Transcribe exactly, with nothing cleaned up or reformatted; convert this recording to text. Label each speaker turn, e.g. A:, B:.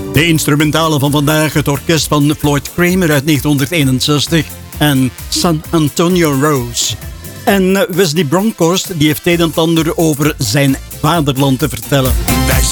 A: De instrumentale van vandaag, het orkest van Floyd Cramer uit negentien eenenzestig en San Antonio Rose. En Wesley Bronkhorst die heeft het een en ander over zijn vaderland te vertellen.